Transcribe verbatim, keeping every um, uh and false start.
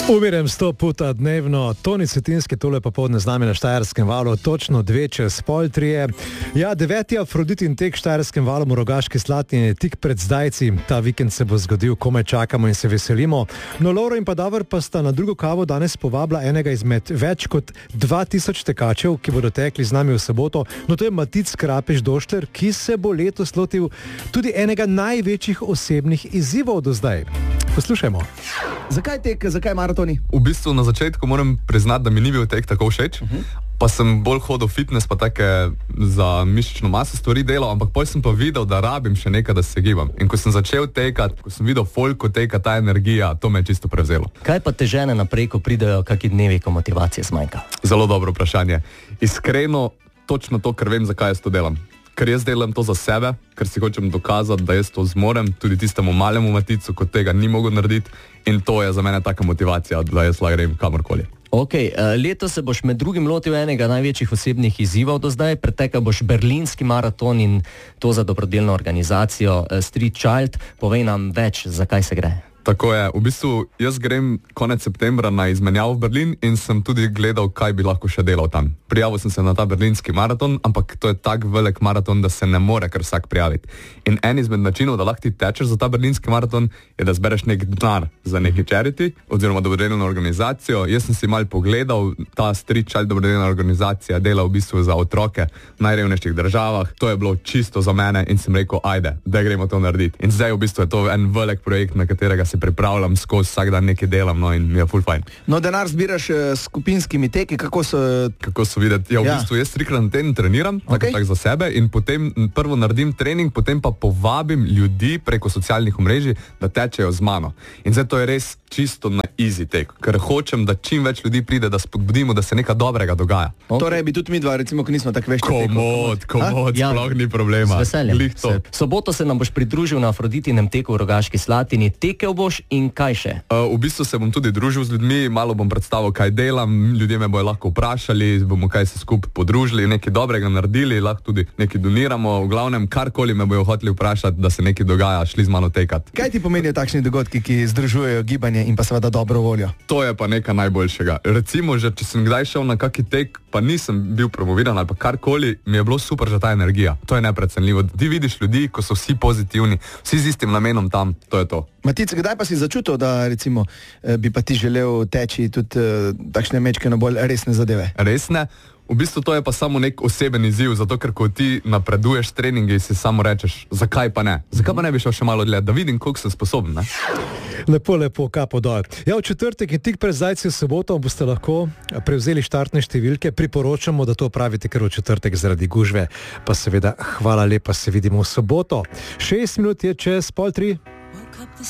Umirem sto puta dnevno, Toni Cetinski tole popoldne z nami na Štajerskem valu, točno dve čez pol trije. Ja, deveti Afroditin tek Štajerskem valom v Rogaški Slatini je tik pred zdajci. Ta vikend se bo zgodil, komaj čakamo in se veselimo. No, Lovro in pa Davor pa sta na drugo kavo danes povabila enega izmed več kot dva tisoč tekačev, ki bodo tekli z nami v soboto. No, to je Matic Krapeš Doštler, ki se bo letos lotil tudi enega največjih osebnih izzivov do zdaj. Poslušajmo. Zakaj tek, zakaj maratoni? V bistvu na začetku moram priznati, da mi ni bil tek tako všeč, uh-huh. pa sem bolj hodil fitness, pa take za mišično maso stvari delal, ampak potem sem pa videl, da rabim še nekaj, da se gibam. In ko sem začel tekati, ko sem videl folko teka, ta energija, to me je čisto prevzelo. Kaj pa te žene naprej, ko pridejo kaki dnevi, ko motivacije zmanjka? Zelo dobro vprašanje. Iskreno, točno to, ker vem, zakaj jaz to delam. Ker jaz delam to za sebe, ker si hočem dokazati, da jaz to zmorem, tudi tistemu malemu Maticu, kot tega ni mogel narediti, in to je za mene taka motivacija, da jaz lahko grem kamorkoli. Ok, leto se boš med drugim lotil enega največjih osebnih izzivov do zdaj, pretekal boš berlinski maraton in to za dobrodelno organizacijo Street Child. Povej nam več, zakaj se gre. Tako je, v bistvu jaz grem konec septembra na izmenjavo v Berlin in sem tudi gledal, kaj bi lahko še delal tam. Prijavil sem se na ta berlinski maraton, ampak to je tak velik maraton, da se ne more kar vsak prijaviti. In en izmed načinov, da lahko ti tečeš za ta berlinski maraton, je, da zbereš nek denar za neki charity oziroma dobrodelno organizacijo. Jaz sem si mal pogledal, ta Street Child dobrodelna organizacija dela v bistvu za otroke v najrevnejših državah. To je bilo čisto za mene in sem rekel, ajde, da gremo to narediti. In zdaj v bistvu je to en velik projekt, na katerega se pripravljam skozi, vsak dan nekaj delam, no, in mi je ful fajn. No, denar zbiraš uh, skupinskimi teki, kako so... Kako so videti? Ja, v ja. bistvu jaz trikrat na teden treniram, okay. tako tak za sebe, in potem prvo naredim trening, potem pa povabim ljudi preko socialnih omrežij, da tečejo z mano. In zdaj to je res čisto na easy tek, ker hočem, da čim več ljudi pride, da spodbudimo, da se nekaj dobrega dogaja. Okay. Torej bi tudi mi dva, recimo, ko nismo tako vešči. Komod, komod, ja. sploh ni problema. Z veseljem. Soboto se nam boš pridružil na Afroditinem teku v Rogaški Slatini. Tekel boš in kaj še? Uh, v bistvu se bom tudi družil z ljudmi, malo bom predstavil, kaj delam, ljudje me bojo lahko vprašali, bomo kaj se skupaj podružili, nekaj dobrega naredili, lahko tudi nekaj doniramo, v glavnem karkoli me bojo hoteli vprašati, da se nekaj dogaja, šli z mano tekat. Kaj ti pomenijo takšni dogodki, ki združujejo gibanje in pa seveda dobro voljo? To je pa nekaj najboljšega. Recimo, že če sem kdaj šel na kaki tek, pa nisem bil promoviran ali pa karkoli, mi je bilo super že ta energija. To je neprecenljivo. Ti vidiš ljudi, ko so vsi pozitivni, vsi z istim namenom tam, to je to. Matic, kdaj pa si začutil, da recimo bi pa ti želel teči tudi uh, takšne mečkeno bolj resne zadeve? Resne? V bistvu to je pa samo nek oseben izziv, zato ker ko ti napreduješ treninge, si samo rečeš, zakaj pa ne? Zakaj pa ne bi šel še malo dlje, da vidim, koliko sem sposoben, ne? Lepo, lepo, kapo dol. Ja, v četrtek in tik pred zdajci v soboto boste lahko prevzeli štartne številke. Priporočamo, da to pravite kar v četrtek zaradi gužve. Pa seveda, hvala lepa, se vidimo v soboto. Šest minut je čez pol tri.